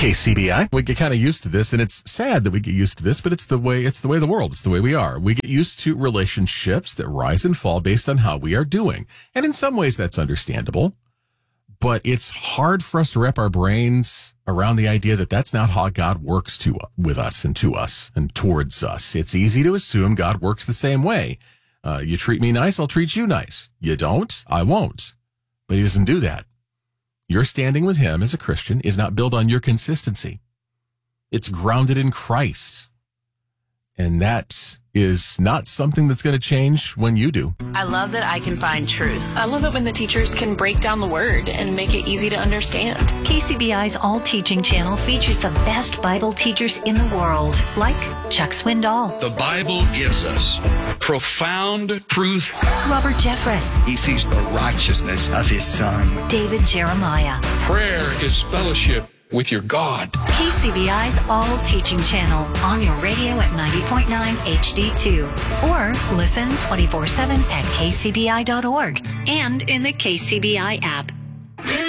KCBI. We get kind of used to this, and it's sad that we get used to this, but it's the way of the world. It's the way we are. We get used to relationships that rise and fall based on how we are doing. And in some ways that's understandable, but it's hard for us to wrap our brains around the idea that that's not how God works with us and to us and towards us. It's easy to assume God works the same way. You treat me nice, I'll treat you nice. You don't, I won't. But he doesn't do that. Your standing with him as a Christian is not built on your consistency. It's grounded in Christ. And that is not something that's going to change when you do. I love that I can find truth. I love it when the teachers can break down the word and make it easy to understand. KCBI's All Teaching channel features the best Bible teachers in the world, like Chuck Swindoll. The Bible gives us profound truth. Robert Jeffress. He sees the righteousness of his Son. David Jeremiah. Prayer is fellowship with your God. KCBI's All Teaching channel on your radio at 90.9 HD2. Or listen 24/7 at kcbi.org and in the KCBI app.